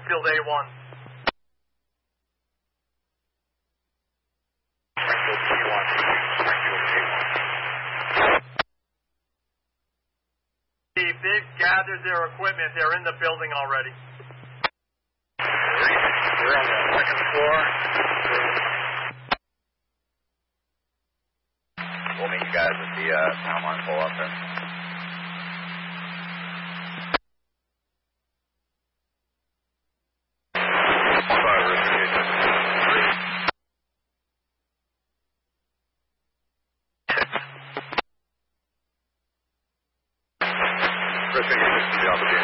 Springfield A1. Springfield A1. Springfield A1. Steve, they've gathered their equipment. They're in the building already. We're on the second floor. We'll meet you guys at the town line pull up there. Chris, I think you should be on the